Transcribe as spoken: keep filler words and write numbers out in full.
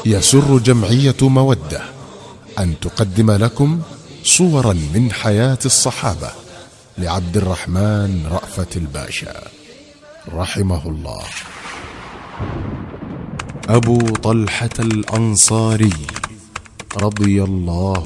يسر جمعية مودة أن تقدم لكم صورا من حياة الصحابة لعبد الرحمن رأفت الباشا رحمه الله. أبو طلحة الأنصاري رضي الله